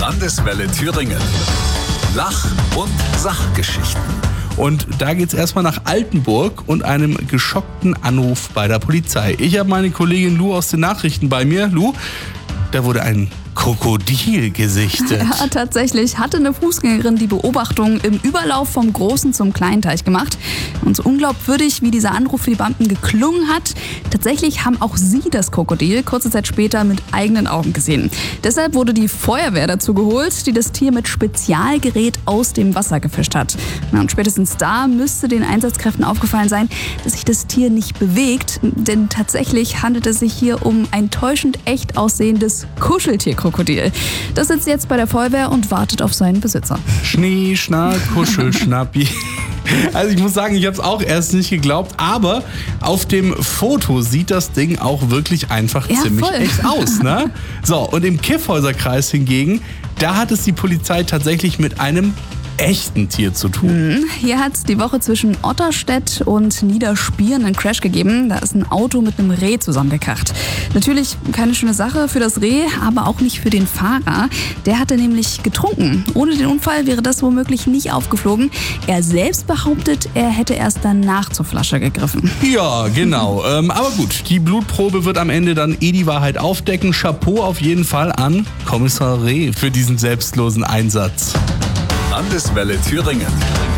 Landeswelle Thüringen. Lach- und Sachgeschichten. Und da geht's erstmal nach Altenburg und einem geschockten Anruf bei der Polizei. Ich habe meine Kollegin Lu aus den Nachrichten bei mir. Lu, da wurde ein Krokodil gesichtet. Ja, tatsächlich hatte eine Fußgängerin die Beobachtung im Überlauf vom großen zum kleinen Teich gemacht. Und so unglaubwürdig, wie dieser Anruf für die Beamten geklungen hat, tatsächlich haben auch sie das Krokodil kurze Zeit später mit eigenen Augen gesehen. Deshalb wurde die Feuerwehr dazu geholt, die das Tier mit Spezialgerät aus dem Wasser gefischt hat. Und spätestens da müsste den Einsatzkräften aufgefallen sein, dass sich das Tier nicht bewegt, denn tatsächlich handelt es sich hier um ein täuschend echt aussehendes Kuscheltierkrokodil. Das sitzt jetzt bei der Feuerwehr und wartet auf seinen Besitzer. Schnee, Schnack, Kuschel, Schnappi. Also ich muss sagen, ich habe es auch erst nicht geglaubt, aber auf dem Foto sieht das Ding auch wirklich einfach ziemlich echt aus, ne? So, und im Kyffhäuserkreis hingegen, da hat es die Polizei tatsächlich mit einem echten Tier zu tun. Hier hat es die Woche zwischen Otterstedt und Niederspieren einen Crash gegeben. Da ist ein Auto mit einem Reh zusammengekracht. Natürlich keine schöne Sache für das Reh, aber auch nicht für den Fahrer. Der hatte nämlich getrunken. Ohne den Unfall wäre das womöglich nicht aufgeflogen. Er selbst behauptet, er hätte erst danach zur Flasche gegriffen. Ja, genau. Aber gut, die Blutprobe wird am Ende dann die Wahrheit aufdecken. Chapeau auf jeden Fall an Kommissar Reh für diesen selbstlosen Einsatz. Landeswelle Thüringen.